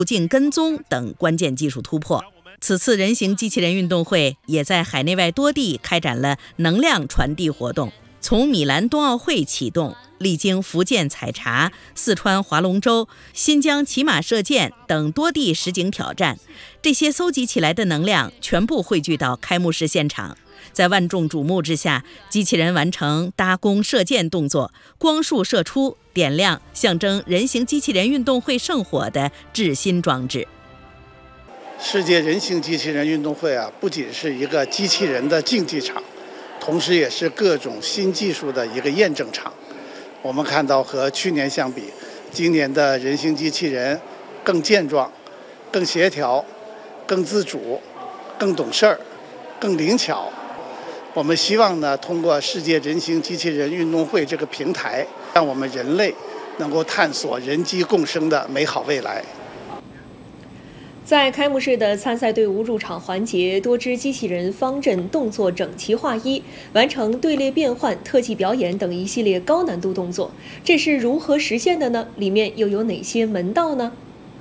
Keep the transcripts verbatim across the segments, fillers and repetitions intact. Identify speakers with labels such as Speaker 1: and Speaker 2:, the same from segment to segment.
Speaker 1: 路径跟踪等关键技术突破。此次人形机器人运动会也在海内外多地开展了能量传递活动，从米兰冬奥会启动，历经福建采茶、四川划龙舟、新疆骑马射箭等多地实景挑战，这些搜集起来的能量全部汇聚到开幕式现场。在万众瞩目之下，机器人完成搭弓射箭动作，光束射出，点亮象征人形机器人运动会圣火的制芯装置。
Speaker 2: 世界人形机器人运动会啊，不仅是一个机器人的竞技场，同时也是各种新技术的一个验证场。我们看到和去年相比，今年的人形机器人更健壮、更协调、更自主、更懂事儿、更灵巧。我们希望呢，通过世界人形机器人运动会这个平台，让我们人类能够探索人机共生的美好未来。
Speaker 3: 在开幕式的参赛队伍入场环节，多支机器人方阵动作整齐划一，完成队列变换、特技表演等一系列高难度动作。这是如何实现的呢？里面又有哪些门道呢？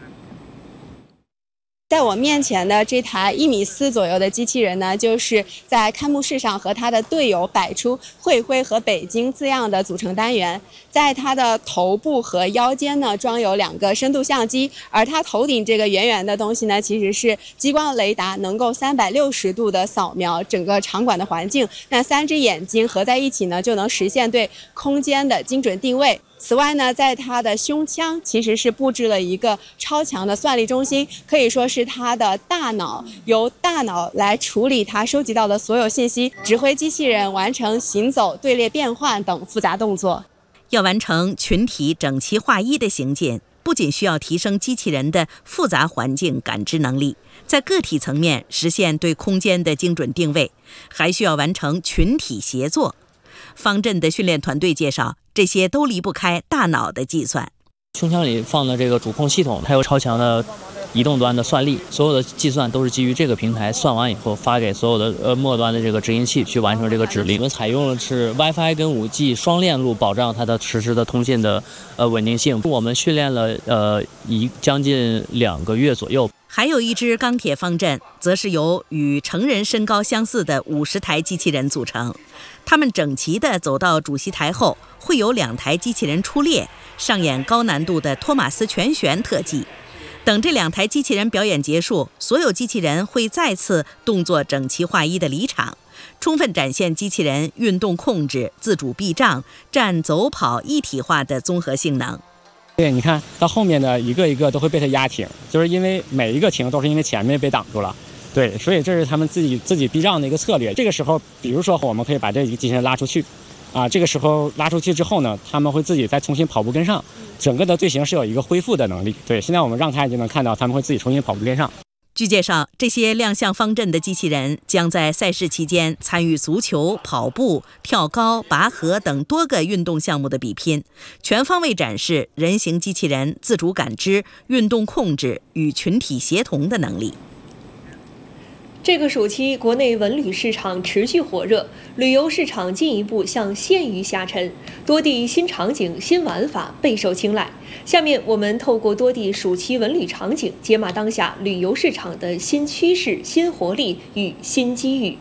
Speaker 4: 在我面前的这台一米四左右的机器人呢，就是在开幕式上和他的队友摆出“会徽”和“北京”字样的组成单元。在它的头部和腰间呢，装有两个深度相机，而它头顶这个圆圆的东西呢，其实是激光雷达，能够三百六十度的扫描整个场馆的环境。那三只眼睛合在一起呢，就能实现对空间的精准定位。此外呢，在它的胸腔其实是布置了一个超强的算力中心，可以说是它的大脑，由大脑来处理它收集到的所有信息，指挥机器人完成行走、队列变换等复杂动作。
Speaker 1: 要完成群体整齐划一的行进，不仅需要提升机器人的复杂环境感知能力，在个体层面实现对空间的精准定位，还需要完成群体协作。方阵的训练团队介绍，这些都离不开大脑的计算。
Speaker 5: 胸腔里放的这个主控系统，它有超强的移动端的算力，所有的计算都是基于这个平台算完以后发给所有的呃末端的这个执行器去完成这个指令。我们采用的是 WiFi 跟 五 G 双链路，保障它的实时的通信的呃稳定性。我们训练了呃一将近两个月左右。
Speaker 1: 还有一支钢铁方阵，则是由与成人身高相似的五十台机器人组成。他们整齐地走到主席台后，会有两台机器人出列，上演高难度的托马斯全旋特技。等这两台机器人表演结束，所有机器人会再次动作整齐划一地离场，充分展现机器人运动控制、自主避障、站走跑一体化的综合性能。
Speaker 6: 对，你看到后面的一个一个都会被它压停，就是因为每一个停都是因为前面被挡住了。对，所以这是他们自己自己避让的一个策略。这个时候，比如说我们可以把这几个机器人拉出去，啊，这个时候拉出去之后呢，他们会自己再重新跑步跟上，整个的队形是有一个恢复的能力。对，现在我们让他就能看到他们会自己重新跑步跟上。
Speaker 1: 据介绍，这些亮相方阵的机器人将在赛事期间参与足球、跑步、跳高、拔河等多个运动项目的比拼，全方位展示人形机器人自主感知、运动控制与群体协同的能力。
Speaker 3: 这个暑期，国内文旅市场持续火热，旅游市场进一步向县域下沉，多地新场景、新玩法备受青睐。下面我们透过多地暑期文旅场景，解码当下旅游市场的新趋势、新活力与新机遇。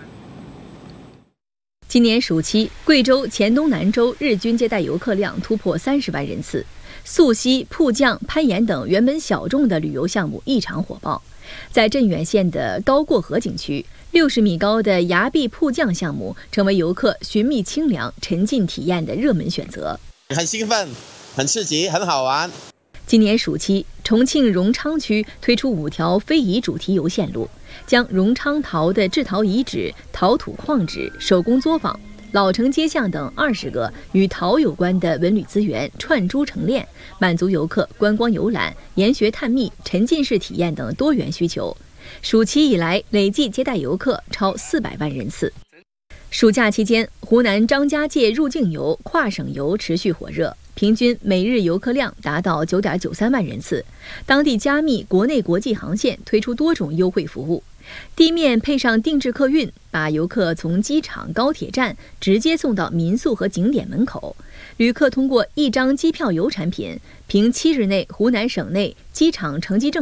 Speaker 7: 今年暑期，贵州黔东南州日均接待游客量突破三十万人次，溯溪、瀑降、攀岩等原本小众的旅游项目异常火爆。在镇远县的高过河景区，六十米高的崖壁瀑降项目成为游客寻觅清凉、沉浸体验的热门选择。
Speaker 8: 很兴奋，很刺激，很好玩。
Speaker 7: 今年暑期，重庆荣昌区推出五条非遗主题游线路，将荣昌陶的制陶遗址、陶土矿址、手工作坊、老城街巷等二十个与陶有关的文旅资源串珠成链，满足游客观光游览、研学探秘、沉浸式体验等多元需求。暑期以来，累计接待游客超四百万人次。暑假期间，湖南张家界入境游、跨省游持续火热，平均每日游客量达到九点九三万人次。当地加密国内国际航线推出多种优惠服务。地面配上定制客运，把游客从机场、高铁站直接送到民宿和景点门口。旅客通过一张机票游产品，凭七日内湖南省内机场乘机证